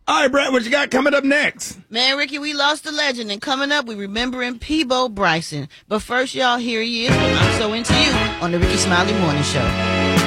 All right, Brett, what you got coming up next? Man, Ricky, we lost a legend, and coming up, we remembering Peabo Bryson. But first, y'all, here he is with I'm So Into You on the Ricky Smiley Morning Show.